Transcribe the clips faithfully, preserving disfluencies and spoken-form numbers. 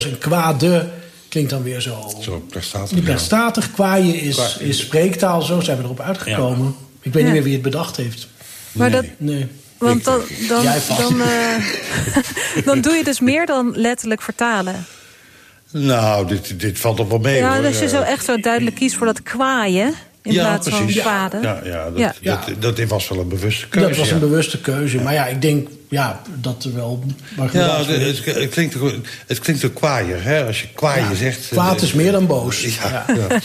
En kwade klinkt dan weer zo... Zo plestatig. Die plestatig. Kwaaien is, Kwa- is spreektaal. Zo zijn we erop uitgekomen. Ja. Ik weet Ja. niet meer wie het bedacht heeft. Maar Nee. dat, Nee. want dan, dan, Jij vast. dan, uh, dan doe je dus meer dan letterlijk vertalen. Nou, dit, dit valt er wel mee, Ja, hoor. als je zo echt zo duidelijk kiest voor dat kwaaien... in Ja, plaats van precies. kwade. Ja, ja, dat, Ja. Dat, dat, dat was wel een bewuste keuze. Dat was een ja. bewuste keuze. Maar ja, ik denk ja, dat er wel... Ja, de- het, het klinkt ook, het klinkt ook kwaaier, hè? Als je kwaaien Ja, zegt... kwaad is meer dan boos. Ja, Ja. ja.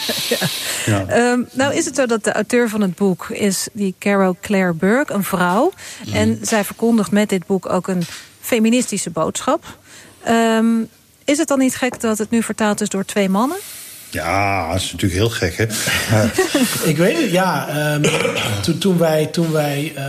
ja. Um, nou is het zo dat de auteur van het boek is die Carol Claire Burke, een vrouw. Mm. En zij verkondigt met dit boek ook een feministische boodschap. Um, is het dan niet gek dat het nu vertaald is door twee mannen? Ja, dat is natuurlijk heel gek, hè? Maar, Ik weet het, ja. Um, toen, toen wij, toen wij uh,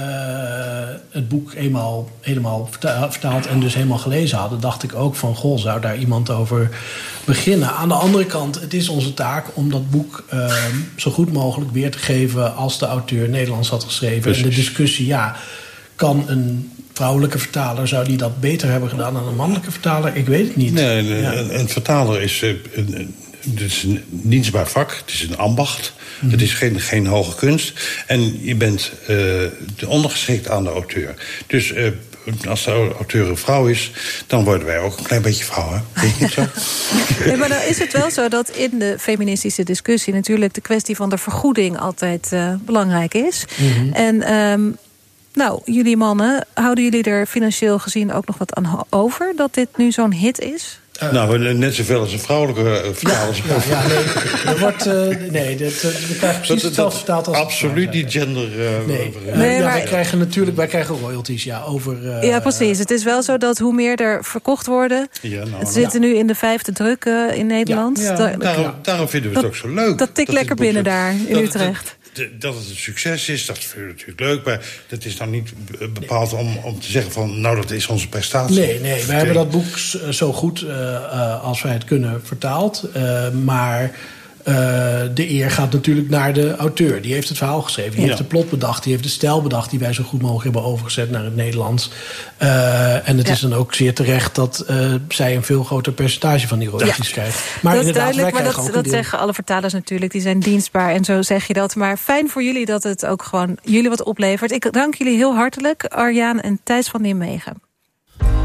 het boek eenmaal helemaal verta- vertaald en dus helemaal gelezen hadden... dacht ik ook van, goh, zou daar iemand over beginnen? Aan de andere kant, het is onze taak om dat boek uh, zo goed mogelijk weer te geven... als de auteur Nederlands had geschreven. Precies. En de discussie, ja, kan een vrouwelijke vertaler... zou die dat beter hebben gedaan dan een mannelijke vertaler? Ik weet het niet. nee, een, Ja. een, een vertaler is... Uh, een, een, het is een dienstbaar vak, het is een ambacht. Mm-hmm. Het is geen, geen hoge kunst. En je bent uh, ondergeschikt aan de auteur. Dus uh, als de auteur een vrouw is... dan worden wij ook een klein beetje vrouw, hè? Weet je niet zo? Nee, maar dan is het wel zo dat in de feministische discussie... natuurlijk de kwestie van de vergoeding altijd uh, belangrijk is. Mm-hmm. En... Um, nou, jullie mannen, houden jullie er financieel gezien ook nog wat aan over... dat dit nu zo'n hit is? Uh, nou, net zoveel als een vrouwelijke uh, vertaler. Ja, ja, ja, nee, er wordt, uh, nee, dat, we krijgen precies hetzelfde vertaald als... Absoluut die gender... Uh, nee, uh, nee ja, maar, wij krijgen natuurlijk wij krijgen royalties, ja, over... Uh, ja, precies. Het is wel zo dat hoe meer er verkocht worden... Ja, nou, het zit ja. nu in de vijfde druk uh, in Nederland. Ja, ja, da- daarom, ja. daarom vinden we het dat, ook zo leuk. Dat tikt lekker binnen daar in dat, Utrecht. Dat, dat het een succes is, dat vinden we natuurlijk leuk. Maar dat is dan niet bepaald om, om te zeggen van... nou, dat is onze prestatie. Nee, nee, wij hebben dat boek zo goed uh, uh, als wij het kunnen vertaald. Uh, maar uh, de eer gaat natuurlijk naar de auteur. Die heeft het verhaal geschreven, die ja. heeft de plot bedacht... die heeft de stijl bedacht die wij zo goed mogelijk hebben overgezet naar het Nederlands. Uh, en het ja. is dan ook zeer terecht dat uh, zij een veel groter percentage van die royalties ja. krijgt. Maar dat is inderdaad, duidelijk, wij maar dat, dat deel... zeggen alle vertalers natuurlijk. Die zijn dienstbaar en zo zeg je dat. Maar fijn voor jullie dat het ook gewoon jullie wat oplevert. Ik dank jullie heel hartelijk, Arjaan en Thijs van Nijmegen.